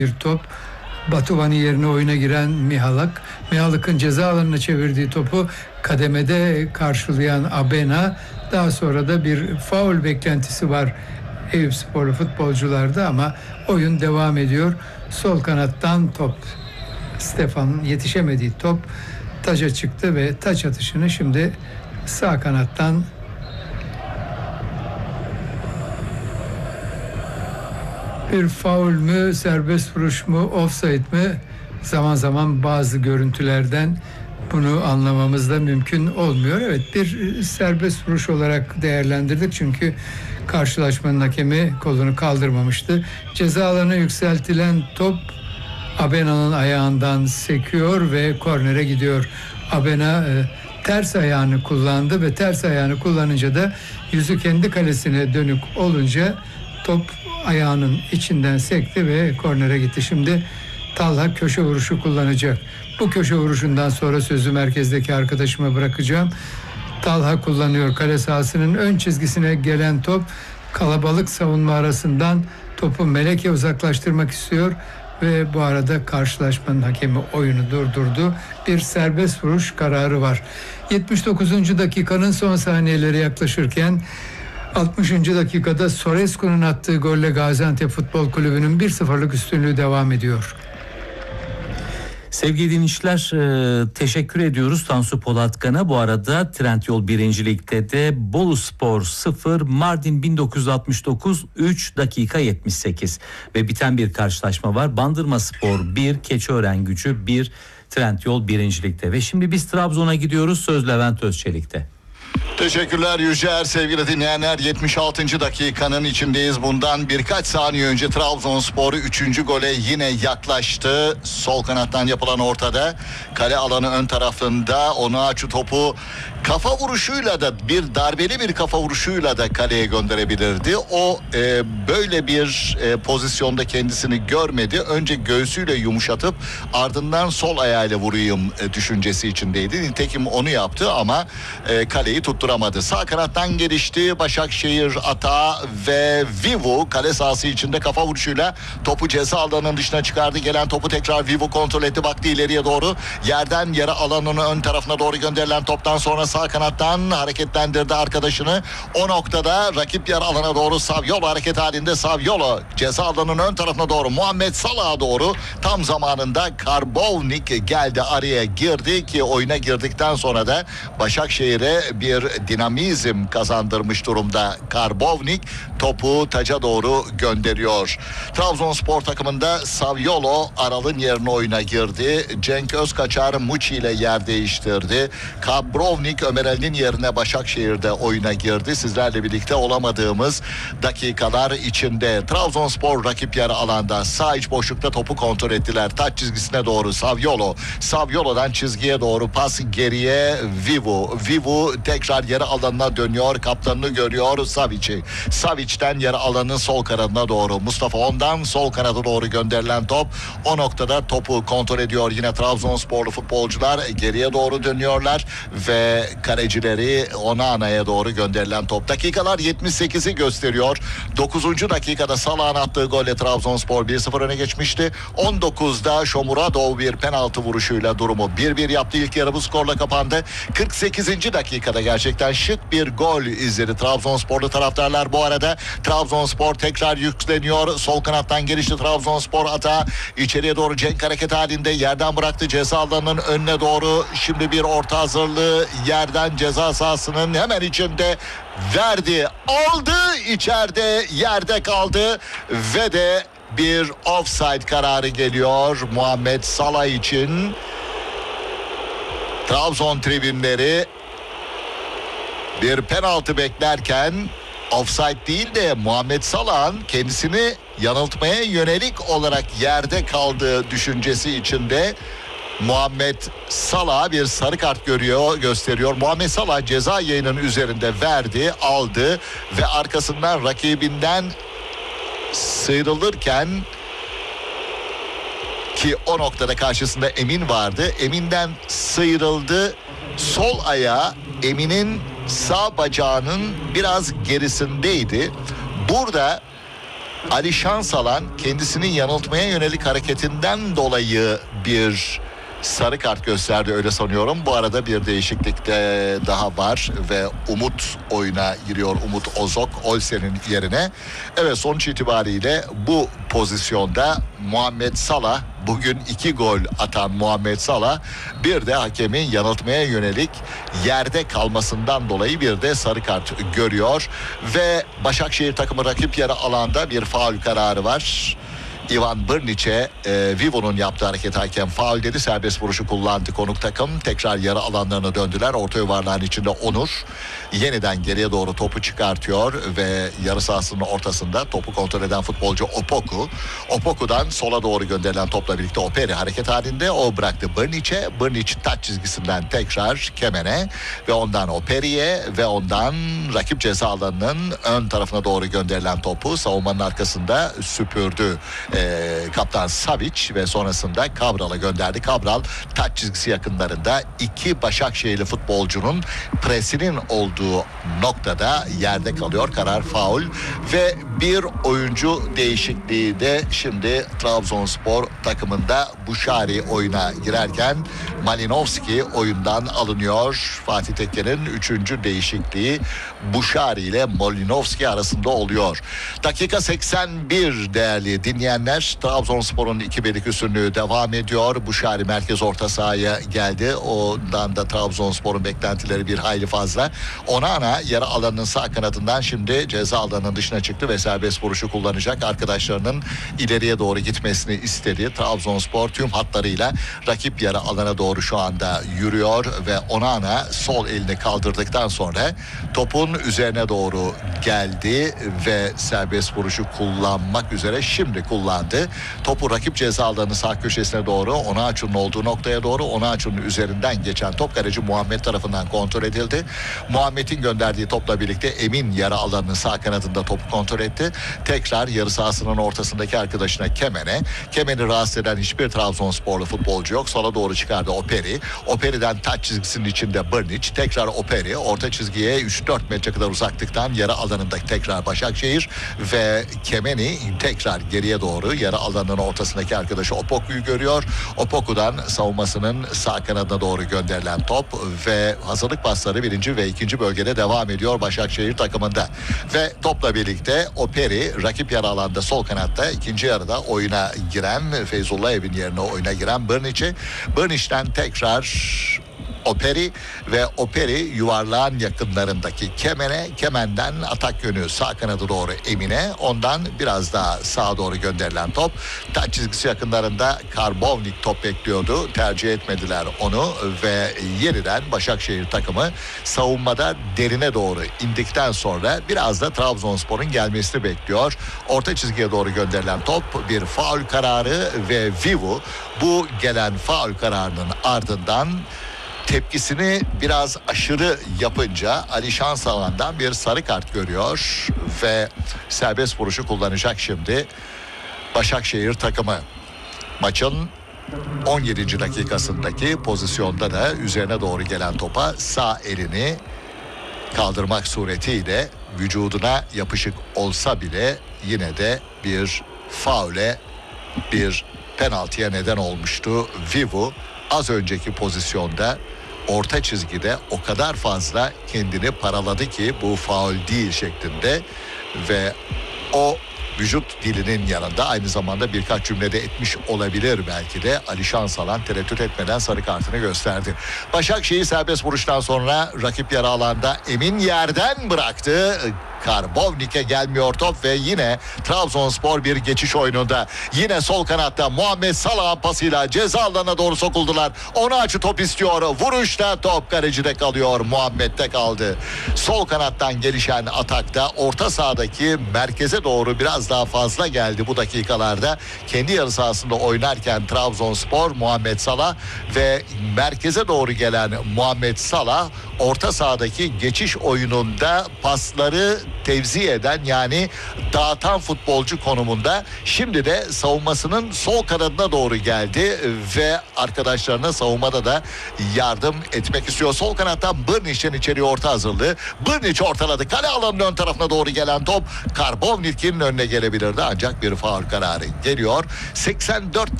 bir top. Batuvani yerine oyuna giren Mihalak. Mihalak'ın ceza alanına çevirdiği topu kademede karşılayan Abena. Daha sonra da bir faul beklentisi var Eyüpsporlu futbolcularda ama oyun devam ediyor. Sol kanattan top. Stefan'ın yetişemediği top taca çıktı ve taç atışını şimdi sağ kanattan bir faul mü, serbest vuruş mu, offside mi? Zaman zaman bazı görüntülerden bunu anlamamız da mümkün olmuyor. Evet, bir serbest vuruş olarak değerlendirdik çünkü karşılaşmanın hakemi kolunu kaldırmamıştı. Ceza alanına yükseltilen top Abena'nın ayağından sekiyor ve kornere gidiyor. Abena ters ayağını kullandı ve ters ayağını kullanınca da yüzü kendi kalesine dönük olunca top ayağının içinden sekti ve kornere gitti. Şimdi Talha köşe vuruşu kullanacak. Bu köşe vuruşundan sonra sözü merkezdeki arkadaşıma bırakacağım. Talha kullanıyor. Kale sahasının ön çizgisine gelen top, kalabalık savunma arasından topu Meleke uzaklaştırmak istiyor ve bu arada karşılaşmanın hakemi oyunu durdurdu. Bir serbest vuruş kararı var. 79. dakikanın son saniyeleri yaklaşırken 60. dakikada Sorescu'nun attığı golle Gaziantep Futbol Kulübü'nün 1-0'lık üstünlüğü devam ediyor. Sevgili dinleyiciler, teşekkür ediyoruz Tansu Polatkan'a. Bu arada Trendyol 1. Lig'de de Boluspor 0, Mardin 1969 3 dakika 78 ve biten bir karşılaşma var. Bandırmaspor 1, Keçiören-Gücü 1, Trendyol 1. Lig'de. Ve şimdi biz Trabzon'a gidiyoruz. Söz Levent Özçelik'te. Teşekkürler Yücer. Sevgili dinleyenler, 76. dakikanın içindeyiz. Bundan birkaç saniye önce Trabzonspor 3. gole yine yaklaştı. Sol kanattan yapılan ortada, kale alanı ön tarafında Onuachu topu kafa vuruşuyla da, bir darbeli bir kafa vuruşuyla da kaleye gönderebilirdi. O böyle bir pozisyonda kendisini görmedi. Önce göğsüyle yumuşatıp ardından sol ayağıyla vurayım düşüncesi içindeydi. Nitekim onu yaptı ama kaleyi tutturamadı. Sağ kanattan gelişti. Başakşehir atağı ve Vivu kale sahası içinde kafa vuruşuyla topu ceza alanının dışına çıkardı. Gelen topu tekrar Vivu kontrol etti. Baktı ileriye doğru. Yerden yere alanının ön tarafına doğru gönderilen toptan sonra sağ kanattan hareketlendirdi arkadaşını. O noktada rakip yer alana doğru Saviolo hareket halinde. Saviolo ceza alanının ön tarafına doğru Muhammed Salah'a doğru tam zamanında Karbovnik geldi, araya girdi ki oyuna girdikten sonra da Başakşehir'e bir dinamizm kazandırmış durumda. Karbovnik topu taca doğru gönderiyor. Trabzonspor takımında Saviolo Aral'ın yerine oyuna girdi. Cenk Özkaçar Muçi ile yer değiştirdi. Karbovnik Ömer Ali'nin yerine Başakşehir'de oyuna girdi. Sizlerle birlikte olamadığımız dakikalar içinde. Trabzonspor rakip yer alanda sağ iç boşlukta topu kontrol ettiler. Taç çizgisine doğru Saviolo. Saviolo'dan çizgiye doğru pas geriye Vivu. Vivu tekrar yarı alanına dönüyor. Kaptanını görüyor Savic'i. Savic'ten yarı alanın sol kanadına doğru. Mustafa ondan sol kanada doğru gönderilen top. O noktada topu kontrol ediyor yine Trabzonsporlu futbolcular. Geriye doğru dönüyorlar ve kalecileri Onana'ya doğru gönderilen top. Dakikalar 78'i gösteriyor. 9. dakikada Salah'ın attığı golle Trabzonspor 1-0 öne geçmişti. 19'da Shomurodov bir penaltı vuruşuyla durumu 1-1 yaptı. İlk yarı bu skorla kapandı. 48. dakikada gerçekten şık bir gol izledi Trabzonsporlu taraftarlar. Bu arada Trabzonspor tekrar yükleniyor. Sol kanattan gelişti Trabzonspor atağı. İçeriye doğru Cenk hareket halinde yerden bıraktı ceza alanının önüne doğru. Şimdi bir orta hazırlığı yerden ceza sahasının hemen içinde verdi. Aldı, içeride yerde kaldı ve de bir offside kararı geliyor Muhammed Salah için. Trabzon tribünleri bir penaltı beklerken offside değil de Muhammed Salah'ın kendisini yanıltmaya yönelik olarak yerde kaldığı düşüncesi içinde Muhammed Salah bir sarı kart gösteriyor. Muhammed Salah ceza yayının üzerinde verdi, aldı ve arkasından rakibinden sıyrılırken, ki o noktada karşısında Emin vardı, Emin'den sıyrıldı. Sol ayağı Emin'in sağ bacağının biraz gerisindeydi. Burada Ali Şansalan kendisini yanıltmaya yönelik hareketinden dolayı bir sarı kart gösterdi, öyle sanıyorum. Bu arada bir değişiklik de daha var ve Umut oyuna giriyor. Umut Ozok Olsen'in yerine. Evet, sonuç itibariyle bu pozisyonda Muhammed Salah, bugün 2 gol atan Muhammed Salah, bir de hakemin yanıltmaya yönelik yerde kalmasından dolayı bir de sarı kart görüyor ve Başakşehir takımı rakip yarı alanda bir faul kararı var. Ivan Brnić'e Vivo'nun yaptığı hareket hakem faul dedi. Serbest vuruşu kullandı konuk takım. Tekrar yarı alanlarına döndüler. Orta yuvarlağın içinde Onur yeniden geriye doğru topu çıkartıyor ve yarı sahasının ortasında topu kontrol eden futbolcu Opoku. Opoku'dan sola doğru gönderilen topla birlikte Operi hareket halinde. O bıraktı Brnić'e. Brnić taç çizgisinden tekrar Kemen'e ve ondan Operi'ye ve ondan rakip ceza alanının ön tarafına doğru gönderilen topu savunmanın arkasında süpürdü kaptan Savic ve sonrasında Cabral'a gönderdi. Cabral taç çizgisi yakınlarında 2 Başakşehirli futbolcunun presinin olduğu noktada yerde kalıyor. Karar faul ve bir oyuncu değişikliği de şimdi Trabzonspor takımında. Buşari oyuna girerken Malinovski oyundan alınıyor. Fatih Tekke'nin 3. değişikliği Buşari ile Malinovski arasında oluyor. Dakika 81 değerli dinleyenler. Trabzonspor'un 2-1'lik üstünlüğü devam ediyor. Buşari merkez orta sahaya geldi. Ondan da Trabzonspor'un beklentileri bir hayli fazla. Onana yarı alanının sağ kanadından şimdi ceza alanının dışına çıktı ve serbest vuruşu kullanacak. Arkadaşlarının ileriye doğru gitmesini istedi. Trabzonspor tüm hatlarıyla rakip yarı alana doğru şu anda yürüyor ve Onana sol elini kaldırdıktan sonra topun üzerine doğru geldi ve serbest vuruşu kullanmak üzere şimdi kullandı. Topu rakip ceza alanının sağ köşesine doğru, Onaçu'nun olduğu noktaya doğru, Onaçu'nun üzerinden geçen top kaleci Muhammed tarafından kontrol edildi. Muhammed'in gönderdiği topla birlikte Emin yarı alanının sağ kanadında topu kontrol etti. Tekrar yarı sahasının ortasındaki arkadaşına Kemen'i rahatsız eden hiçbir Trabzonsporlu futbolcu yok. Sola doğru çıkardı Operi. Operi'den taç çizgisinin içinde Brnić. Tekrar Operi. Orta çizgiye 3-4 metre kadar uzaklıktan yarı alanında tekrar Başakşehir ve Kemen'i tekrar geriye doğru yarı alanının ortasındaki arkadaşı Opoku'yu görüyor. Opoku'dan savunmasının sağ kanadına doğru gönderilen top ve hazırlık pasları 1. ve 2. bölgede devam ediyor Başakşehir takımında. Ve topla birlikte Operi rakip yarı alanda sol kanatta, ikinci yarıda oyuna giren Feyzullah Evin yerine oyuna giren Brnić'ten tekrar Operi ve Operi yuvarlağın yakınlarındaki Kemen'den atak yönü sağ kanadı doğru Emine, ondan biraz daha sağa doğru gönderilen top taç çizgisi yakınlarında Karbovnik top bekliyordu, tercih etmediler onu ve yeniden Başakşehir takımı savunmada derine doğru indikten sonra biraz da Trabzonspor'un gelmesini bekliyor. Orta çizgiye doğru gönderilen top bir faul kararı ve Vivo bu gelen faul kararının ardından tepkisini biraz aşırı yapınca Ali Şansalan'dan bir sarı kart görüyor ve serbest vuruşu kullanacak şimdi Başakşehir takımı. Maçın 17. dakikasındaki pozisyonda da üzerine doğru gelen topa sağ elini kaldırmak suretiyle vücuduna yapışık olsa bile yine de bir faule, bir penaltıya neden olmuştu Vivo. Az önceki pozisyonda orta çizgide o kadar fazla kendini paraladı ki bu faul değil şeklinde ve o vücut dilinin yanında aynı zamanda birkaç cümlede etmiş olabilir belki de. Ali Şansalan tereddüt etmeden sarı kartını gösterdi. Başakşehir serbest vuruştan sonra rakip yarı alanda Emin yerden bıraktı. Karbovnik'e gelmiyor top ve yine Trabzonspor bir geçiş oyununda. Yine sol kanatta Muhammed Salah'ın pasıyla ceza alanına doğru sokuldular. Onaçu top istiyor. Vuruşta top kalecide kalıyor. Muhammed'de kaldı. Sol kanattan gelişen atakta orta sahadaki merkeze doğru biraz daha fazla geldi bu dakikalarda. Kendi yarı sahasında oynarken Trabzonspor Muhammed Salah ve merkeze doğru gelen Muhammed Salah orta sahadaki geçiş oyununda pasları tevzi eden, yani dağıtan futbolcu konumunda. Şimdi de savunmasının sol kanadına doğru geldi ve arkadaşlarına savunmada da yardım etmek istiyor. Sol kanattan Brnić'ten içeriye orta hazırlığı. Brnić ortaladı. Kale alanının ön tarafına doğru gelen top Karbovnik'in önüne gelebilirdi ancak bir faul kararı geliyor. 84